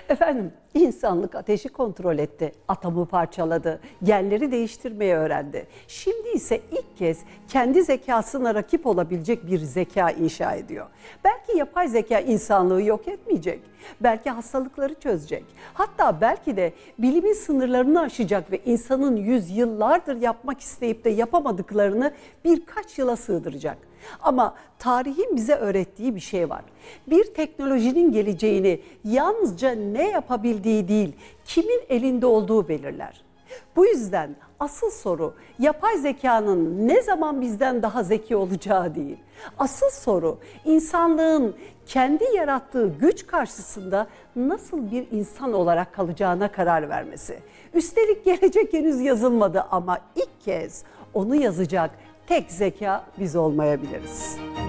Efendim, insanlık ateşi kontrol etti, atomu parçaladı, genleri değiştirmeyi öğrendi. Şimdi ise ilk kez kendi zekasına rakip olabilecek bir zeka inşa ediyor. Belki yapay zeka insanlığı yok etmeyecek, belki hastalıkları çözecek. Hatta belki de bilimin sınırlarını aşacak ve insanın yüzyıllardır yapmak isteyip de yapamadıklarını birkaç yıla sığdıracak. Ama tarihin bize öğrettiği bir şey var. Bir teknolojinin geleceğini yalnızca ne yapabildiği değil, kimin elinde olduğu belirler. Bu yüzden asıl soru yapay zekanın ne zaman bizden daha zeki olacağı değil. Asıl soru insanlığın kendi yarattığı güç karşısında nasıl bir insan olarak kalacağına karar vermesi. Üstelik gelecek henüz yazılmadı ama ilk kez onu yazacak tek zeka biz olmayabiliriz.